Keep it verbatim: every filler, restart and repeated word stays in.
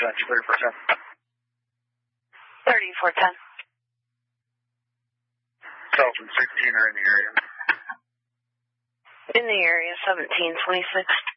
percent, thirty percent. thirty-four ten. South and sixteen are in the area. In the area, seventeen twenty-six.